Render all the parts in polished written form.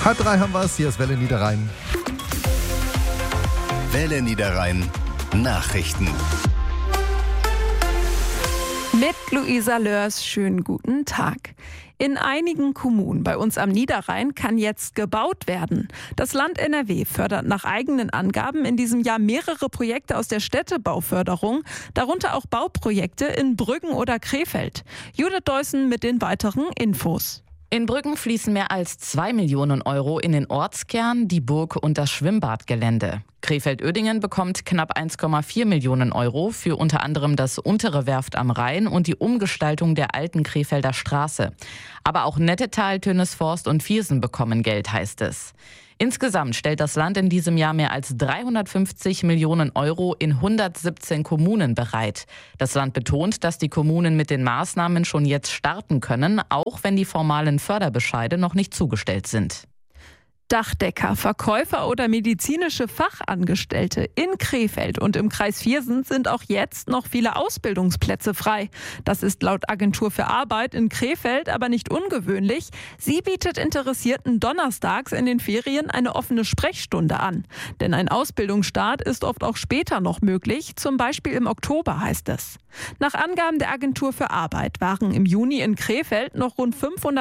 H3 haben wir es, hier ist Welle Niederrhein. Welle Niederrhein Nachrichten. Mit Luisa Lörs, schönen guten Tag. In einigen Kommunen bei uns am Niederrhein kann jetzt gebaut werden. Das Land NRW fördert nach eigenen Angaben in diesem Jahr mehrere Projekte aus der Städtebauförderung, darunter auch Bauprojekte in Brüggen oder Krefeld. Judith Deussen mit den weiteren Infos. In Brüggen fließen mehr als 2 Millionen Euro in den Ortskern, die Burg und das Schwimmbadgelände. Krefeld-Oedingen bekommt knapp 1,4 Millionen Euro für unter anderem das untere Werft am Rhein und die Umgestaltung der alten Krefelder Straße. Aber auch Nettetal, Tönisforst und Viersen bekommen Geld, heißt es. Insgesamt stellt das Land in diesem Jahr mehr als 350 Millionen Euro in 117 Kommunen bereit. Das Land betont, dass die Kommunen mit den Maßnahmen schon jetzt starten können, auch wenn die formalen Förderbescheide noch nicht zugestellt sind. Dachdecker, Verkäufer oder medizinische Fachangestellte in Krefeld und im Kreis Viersen sind auch jetzt noch viele Ausbildungsplätze frei. Das ist laut Agentur für Arbeit in Krefeld aber nicht ungewöhnlich. Sie bietet Interessierten donnerstags in den Ferien eine offene Sprechstunde an. Denn ein Ausbildungsstart ist oft auch später noch möglich, zum Beispiel im Oktober, heißt es. Nach Angaben der Agentur für Arbeit waren im Juni in Krefeld noch rund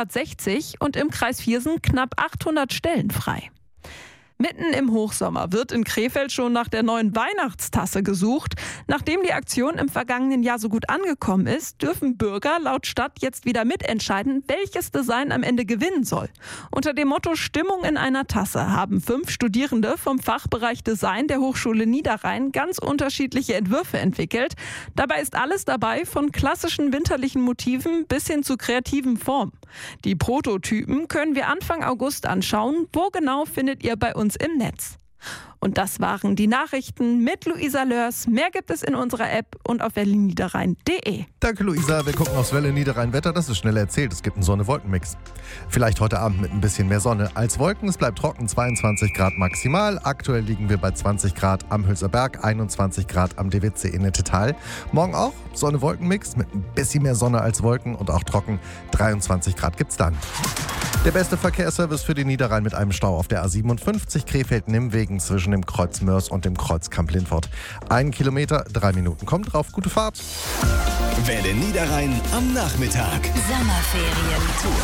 560 und im Kreis Viersen knapp 800 Stellen frei. Mitten im Hochsommer wird in Krefeld schon nach der neuen Weihnachtstasse gesucht. Nachdem die Aktion im vergangenen Jahr so gut angekommen ist, dürfen Bürger laut Stadt jetzt wieder mitentscheiden, welches Design am Ende gewinnen soll. Unter dem Motto Stimmung in einer Tasse haben 5 Studierende vom Fachbereich Design der Hochschule Niederrhein ganz unterschiedliche Entwürfe entwickelt. Dabei ist alles dabei, von klassischen winterlichen Motiven bis hin zu kreativen Formen. Die Prototypen können wir Anfang August anschauen. Wo genau findet ihr bei uns im Netz? Und das waren die Nachrichten mit Luisa Lörs. Mehr gibt es in unserer App und auf welleniederrhein.de. Danke, Luisa. Wir gucken aufs Welle Niederrhein Wetter. Das ist schnell erzählt. Es gibt einen Sonne-Wolken-Mix. Vielleicht heute Abend mit ein bisschen mehr Sonne als Wolken. Es bleibt trocken, 22 Grad maximal. Aktuell liegen wir bei 20 Grad am Hülser Berg, 21 Grad am DWC in Nettetal. Morgen auch Sonne-Wolken-Mix mit ein bisschen mehr Sonne als Wolken und auch trocken. 23 Grad gibt's dann. Der beste Verkehrsservice für den Niederrhein mit einem Stau auf der A57 Krefeld-Nimmwegen zwischen dem Kreuz Mörs und dem Kreuz Kamp-Lindfort. 1 Kilometer, 3 Minuten. Kommt drauf, gute Fahrt. Welle Niederrhein am Nachmittag. Sommerferientour.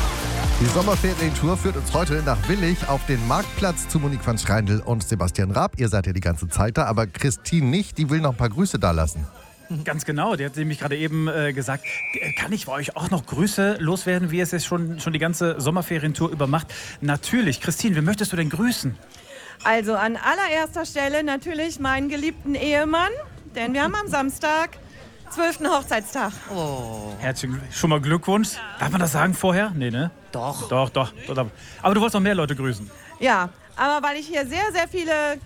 Die Sommerferientour führt uns heute nach Willich auf den Marktplatz zu Monique van Schreindl und Sebastian Raab. Ihr seid ja die ganze Zeit da, aber Christine nicht. Die will noch ein paar Grüße dalassen. Ganz genau, die hat nämlich gerade eben gesagt, kann ich bei euch auch noch Grüße loswerden, wie es jetzt schon die ganze Sommerferientour über macht? Natürlich. Christine, wen möchtest du denn grüßen? Also an allererster Stelle natürlich meinen geliebten Ehemann, denn wir haben am Samstag 12. Hochzeitstag. Oh. Herzlichen schon mal Glückwunsch. Darf man das sagen vorher? Nee, ne? Doch. Doch. Aber du wolltest noch mehr Leute grüßen. Ja, aber weil ich hier sehr, sehr viele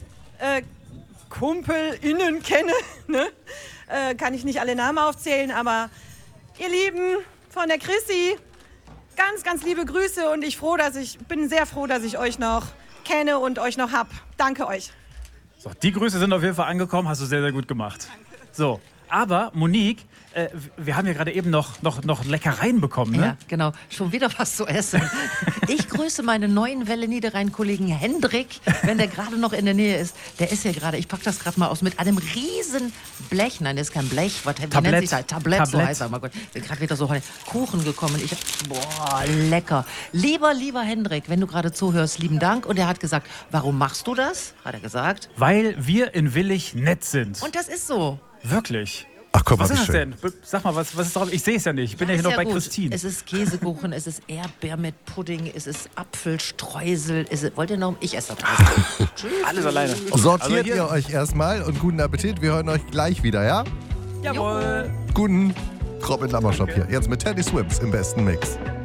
KumpelInnen kenne, ne? Kann ich nicht alle Namen aufzählen, aber ihr Lieben von der Chrissy, ganz, ganz liebe Grüße und ich bin sehr froh, dass ich euch noch kenne und euch noch hab. Danke euch. So, die Grüße sind auf jeden Fall angekommen, hast du sehr, sehr gut gemacht. So, aber Monique, wir haben ja gerade eben noch Leckereien bekommen, ne? Ja, genau. Schon wieder was zu essen. Ich grüße meinen neuen Welle Niederrhein-Kollegen Hendrik, wenn der gerade noch in der Nähe ist. Der ist hier gerade, ich packe das gerade mal aus, mit einem riesen Blech. Nein, das ist kein Blech. Wie nennt sich das? Tablett, so heißt er. Mal Gott, ich bin gerade wieder so Kuchen gekommen. Boah, lecker. Lieber Hendrik, wenn du gerade zuhörst, lieben Dank. Und er hat gesagt, warum machst du das? Hat er gesagt. Weil wir in Willich nett sind. Und das ist so. Wirklich. Ach komm, was ist das schön. denn? Sag mal, was ist drauf? Ich sehe es ja nicht. Ich bin ja hier noch bei gut. Christine. Es ist Käsekuchen, es ist Erdbeer mit Pudding, es ist Apfelstreusel. Wollt ihr noch? Ich esse das. Alles alleine. Sortiert ihr euch erstmal und guten Appetit. Wir hören euch gleich wieder, ja? Jawohl. Guten Robin Lammershop hier. Jetzt mit Teddy Swims im besten Mix.